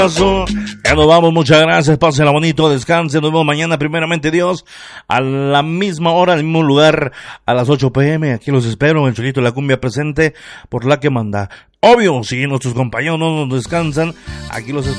Ya nos vamos, muchas gracias, pásenla bonito, descansen, nos vemos mañana, primeramente Dios, a la misma hora, al mismo lugar, a las 8 p.m. Aquí los espero, el Cholito de la Cumbia presente por la que manda. Obvio, si nuestros compañeros no nos descansan, aquí los espero.